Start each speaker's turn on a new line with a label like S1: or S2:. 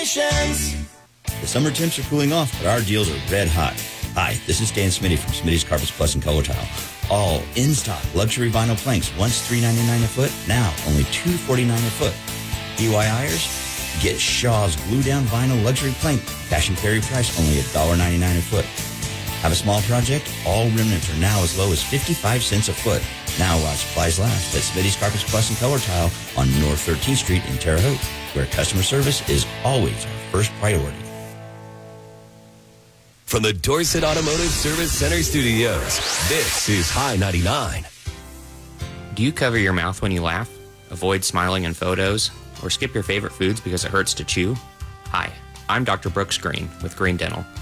S1: Congratulations!
S2: The summer temps are cooling off, but our deals are red hot. Hi, this is Dan Smitty from Smitty's Carpets Plus and Color Tile. All in-stock luxury vinyl planks, once $3.99 a foot, now only $2.49 a foot. DIYers, get Shaw's glue-down vinyl luxury plank, cash and carry price only $1.99 a foot. Have a small project? All remnants are now as low as 55 cents a foot. Now while supplies last at Smitty's Carpets Plus and Color Tile on North 13th Street in Terre Haute, where customer service is always our first priority.
S3: From the Dorset Automotive Service Center studios, this is High 99.
S4: Do you cover your mouth when you laugh? Avoid smiling in photos? Or skip your favorite foods because it hurts to chew? Hi, I'm Dr. Brooks Green with Green Dental.